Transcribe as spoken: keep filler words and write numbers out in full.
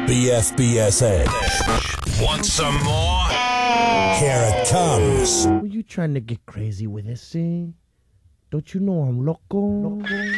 B F B S Edge. Want some more? Here it comes. Were you trying to get crazy with this, eh? Don't you know I'm loco? loco?